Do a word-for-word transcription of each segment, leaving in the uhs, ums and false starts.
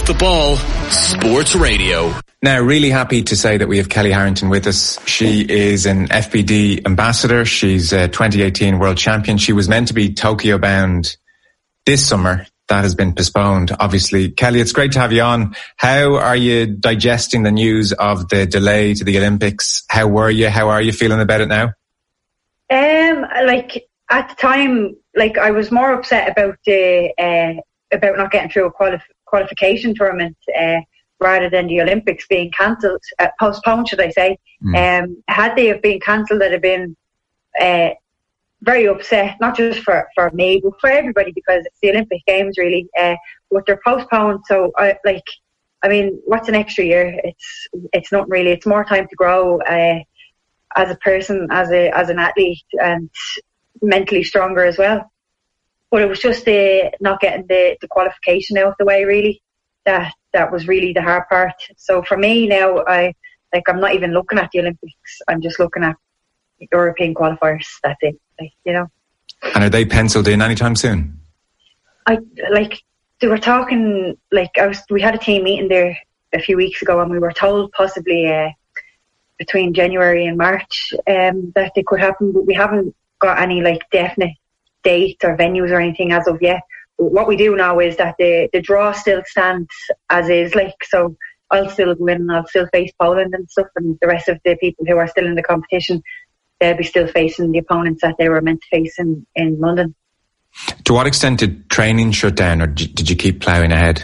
the Ball Sports Radio. Now, really happy to say that we have Kelly Harrington with us. She is an F B D ambassador. She's a twenty eighteen world champion. She was meant to be Tokyo bound this summer. That has been postponed, obviously. Kelly, it's great to have you on. How are you digesting the news of the delay to the Olympics? How were you? How are you feeling about it now? Um, like at the time, like I was more upset about the uh, about not getting through a qualif- qualification tournament uh, rather than the Olympics being cancelled, uh, postponed, should I say? Mm. Um, had they have been cancelled, I'd have been uh, very upset, not just for, for me, but for everybody, because it's the Olympic Games, really. Uh, but they're postponed, so I like. I mean, what's an extra year? It's it's not really. It's more time to grow uh, as a person, as a as an athlete, and mentally stronger as well. But it was just the not getting the, the qualification out of the way, really. That that was really the hard part. So for me now, I like I'm not even looking at the Olympics. I'm just looking at European qualifiers. That's it. Like, you know. And are they penciled in anytime soon? I like they were talking. Like I was, we had a team meeting there a few weeks ago, and we were told possibly uh, between January and March um, that they could happen, but we haven't got any like definite dates or venues or anything as of yet. But what we do know is that the the draw still stands as is. Like so, I'll still win. I'll still face Poland and stuff, and the rest of the people who are still in the competition, they'll be still facing the opponents that they were meant to face in, in London. To what extent did training shut down, or did you keep ploughing ahead?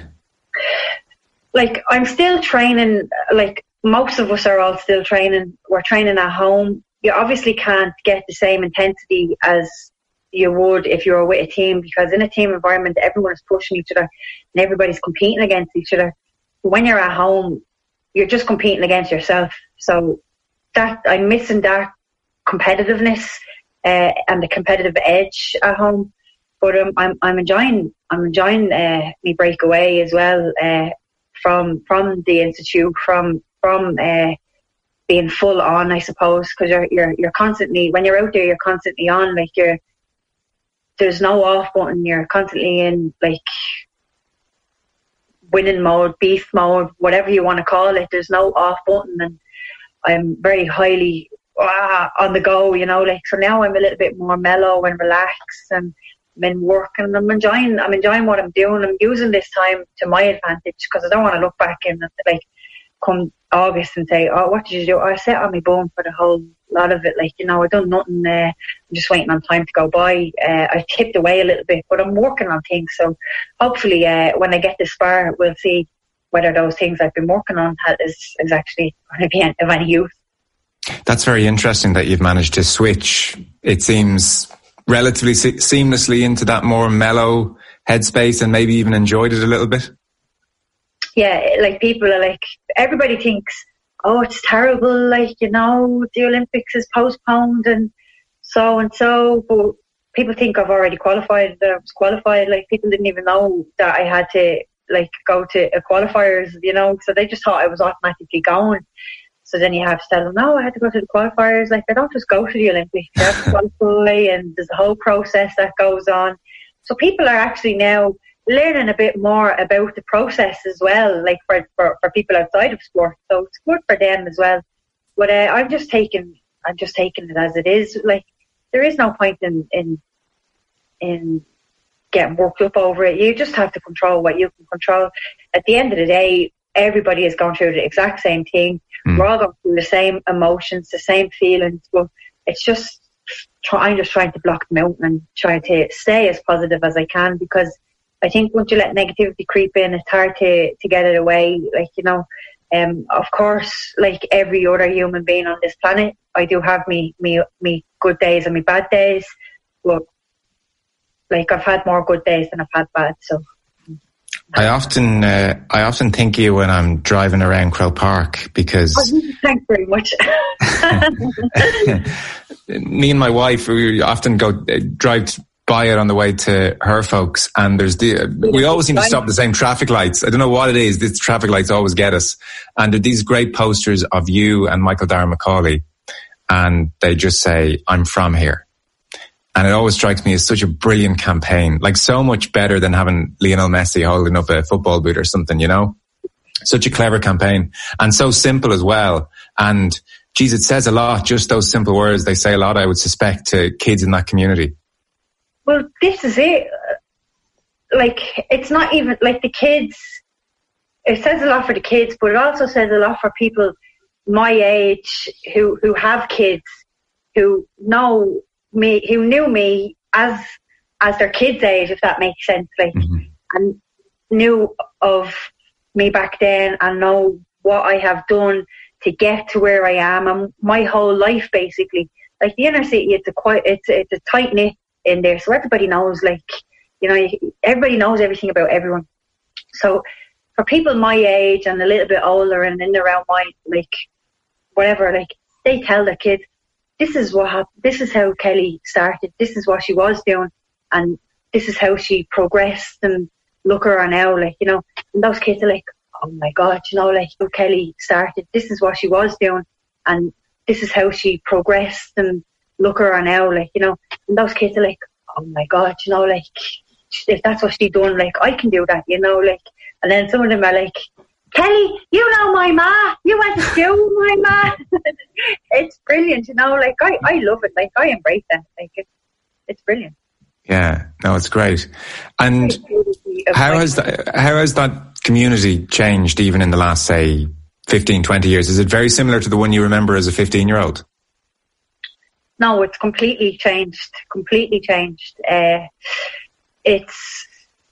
Like, I'm still training, like, most of us are all still training. We're training at home. You obviously can't get the same intensity as you would if you were with a team, because in a team environment, everyone is pushing each other and everybody's competing against each other. But when you're at home, you're just competing against yourself. So that I'm missing that competitiveness uh, and the competitive edge at home, but um, I'm I'm enjoying I'm enjoying uh, me break away as well uh, from from the institute, from from uh, being full on, I suppose, because you're you're you're constantly, when you're out there, you're constantly on. Like you're there's no off button. You're constantly in like winning mode, beast mode, whatever you want to call it. There's no off button, and I'm very highly Ah, on the go, you know, like so now I'm a little bit more mellow and relaxed, and I'm in work, and I'm enjoying I'm enjoying what I'm doing. I'm using this time to my advantage, because I don't want to look back in like come August and say, oh, what did you do? Oh, I sat on my bone for the whole lot of it. Like, you know, I done nothing there. I'm just waiting on time to go by. Uh, I tipped away a little bit, but I'm working on things. So hopefully uh, when I get this far, we'll see whether those things I've been working on is, is actually going to be of any use. That's very interesting that you've managed to switch, it seems, relatively se- seamlessly into that more mellow headspace, and maybe even enjoyed it a little bit. Yeah, like people are like, everybody thinks, oh, it's terrible, like, you know, the Olympics is postponed and so and so, but people think I've already qualified, that I was qualified. Like, people didn't even know that I had to, like, go to a qualifiers, you know, so they just thought I was automatically going. So then you have to tell them, no, I had to go to the qualifiers. Like, they don't just go to the Olympics. You have to qualify, and there's the whole process that goes on. So people are actually now learning a bit more about the process as well, like for, for, for people outside of sport. So it's good for them as well. But uh, I'm just taking, I'm just taking it as it is. Like, there is no point in, in, in getting worked up over it. You just have to control what you can control. At the end of the day, everybody is going through the exact same thing. Mm. We're all going through the same emotions, the same feelings, but it's just try, I'm just trying to block them out and try to stay as positive as I can, because I think once you let negativity creep in, it's hard to, to get it away. Like, you know, um, of course, like every other human being on this planet, I do have me, me, me good days and me bad days, but like I've had more good days than I've had bad, so. I often, uh, I often think of you when I'm driving around Croke Park, because oh, thanks very much. Me and my wife, we often go uh, drive by it on the way to her folks, and there's the we always seem to stop at the same traffic lights. I don't know what it is. These traffic lights always get us, and there are these great posters of you and Michael Darragh Macaulay, and they just say, "I'm from here." And it always strikes me as such a brilliant campaign, like so much better than having Lionel Messi holding up a football boot or something, you know? Such a clever campaign and so simple as well. And geez, it says a lot, just those simple words. They say a lot, I would suspect, to kids in that community. Well, this is it. Like, it's not even, like the kids, it says a lot for the kids, but it also says a lot for people my age who, who have kids, who know me, who knew me as as their kids' age, if that makes sense, like, mm-hmm. and knew of me back then and know what I have done to get to where I am, and my whole life basically. Like the inner city, it's a quite, it's it's a tight knit in there, so everybody knows, like, you know, everybody knows everything about everyone. So for people my age and a little bit older and in around my, like, whatever, like, they tell their kids, this is what happened, this is how Kelly started, this is what she was doing, and this is how she progressed, and look at her now, like, you know, and those kids are like, oh my God, you know, like, how Kelly started, this is what she was doing, and this is how she progressed, and look at her now, like, you know, and those kids are like, oh my God, you know, like, if that's what she done, like, I can do that, you know, like, and then some of them are like, Kelly, you know my ma, you went to school with my ma. It's brilliant, you know, like, I, I love it, like, I embrace that, like, it's, it's brilliant. Yeah, no, it's great. And how has that, how has that community changed even in the last, say, fifteen, twenty years? Is it very similar to the one you remember as a fifteen-year-old? No, it's completely changed, completely changed. Uh, it's,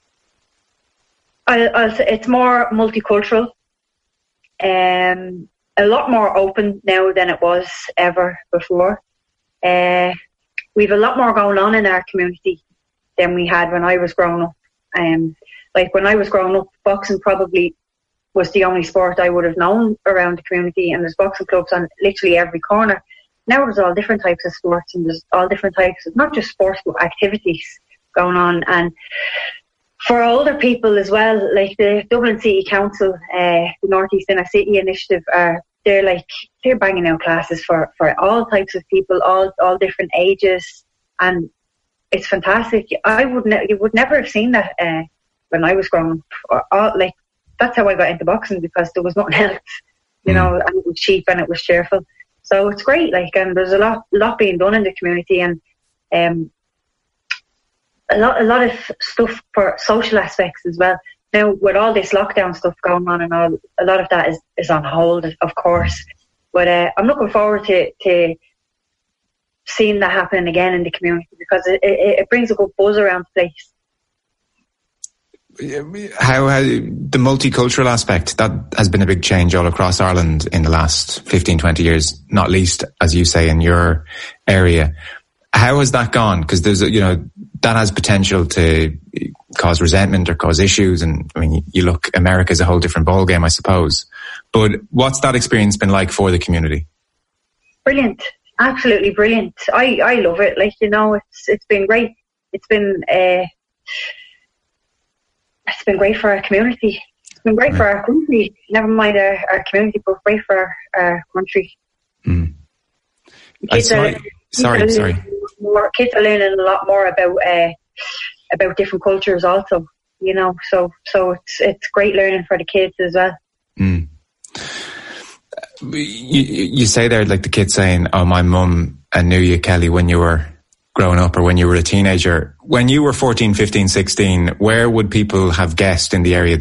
I, I'll say it's more multicultural, um, a lot more open now than it was ever before. Uh, we've a lot more going on in our community than we had when I was growing up. Um, like when I was growing up, boxing probably was the only sport I would have known around the community, and there's boxing clubs on literally every corner. Now there's all different types of sports, and there's all different types of, not just sports, but activities going on. And for older people as well, like the Dublin City Council, uh, the North East Inner City Initiative, are they're like they're banging out classes for, for all types of people, all all different ages, and it's fantastic. I would ne- you would never have seen that uh, when I was growing up. Or, or, like that's how I got into boxing, because there was nothing else, you mm. know, and it was cheap and it was cheerful. So it's great, like, and there's a lot lot being done in the community, and um. A lot, a lot of stuff for social aspects as well. Now, with all this lockdown stuff going on and all, a lot of that is, is on hold, of course. But uh, I'm looking forward to, to seeing that happen again in the community, because it, it, it brings a good buzz around the place. How, how the multicultural aspect, that has been a big change all across Ireland in the last fifteen, twenty years, not least, as you say, in your area. How has that gone? Because there's, a, you know, that has potential to cause resentment or cause issues. And I mean, you look, America's a whole different ballgame, I suppose. But what's that experience been like for the community? Brilliant. Absolutely brilliant. I, I love it. Like, you know, it's, it's been great. It's been, uh, it's been great for our community. It's been great right. for our country. Never mind our, our community, but great for our, our country. Mm. I saw, are, sorry, sorry. More, kids are learning a lot more about uh, about different cultures also, you know, so so it's it's great learning for the kids as well. Mm. You, you say there, like the kids saying, oh, my mum knew you, Kelly, when you were growing up or when you were a teenager. When you were fourteen, fifteen, sixteen, where would people have guessed in the area